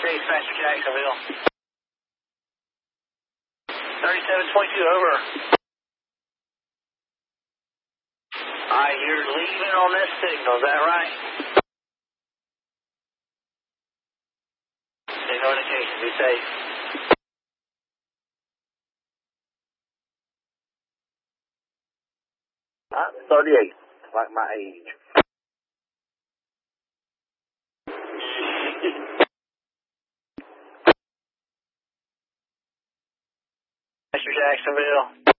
Dispatcher Jacksonville. 3722, over. Alright, you're leaving on this signal, is that right? Signal indication, be safe. 38, like my age. Mr. Jacksonville.